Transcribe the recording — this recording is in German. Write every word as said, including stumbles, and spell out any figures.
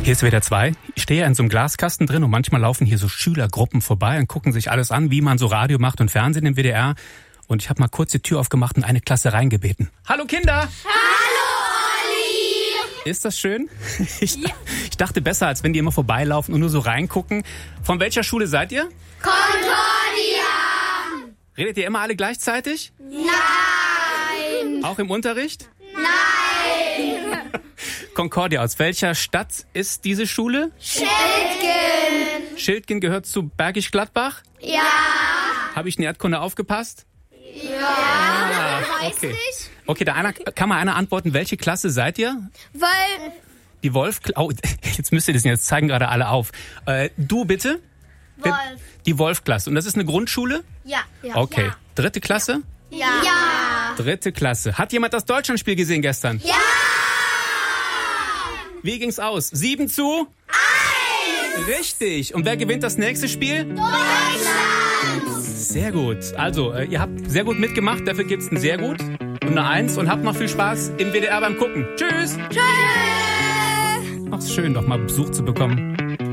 Hier ist W D R zwei. Ich stehe ja in so einem Glaskasten drin und manchmal laufen hier so Schülergruppen vorbei und gucken sich alles an, wie man so Radio macht und Fernsehen im W D R. Und ich habe mal kurz die Tür aufgemacht und eine Klasse reingebeten. Hallo Kinder! Hallo Olli! Ist das schön? Ich, ja. ich dachte besser, als wenn die immer vorbeilaufen und nur so reingucken. Von welcher Schule seid ihr? Concordia! Redet ihr immer alle gleichzeitig? Nein! Auch im Unterricht? Nein! Concordia, aus welcher Stadt ist diese Schule? Schildgen! Schildgen gehört zu Bergisch Gladbach? Ja! Habe ich in Erdkunde aufgepasst? Ja! Ah, Weiß okay. nicht. Okay, da einer, kann mal einer antworten, welche Klasse seid ihr? Weil... Die Wolf... Oh, jetzt müsst ihr das jetzt zeigen gerade alle auf. Äh, du bitte? Wolf. Die Wolf-Klasse. Und das ist eine Grundschule? Ja. ja. Okay. Ja. Dritte Klasse? Ja. Ja. Dritte Klasse. Hat jemand das Deutschlandspiel gesehen gestern? Ja! Wie ging's aus? Sieben zu? Eins! Richtig. Und wer gewinnt das nächste Spiel? Deutschland! Sehr gut. Also, äh, ihr habt sehr gut mitgemacht. Dafür gibt's ein sehr gut und eine Eins. Und habt noch viel Spaß im W D R beim Gucken. Tschüss. Tschüss! Ach, ist schön, doch mal Besuch zu bekommen.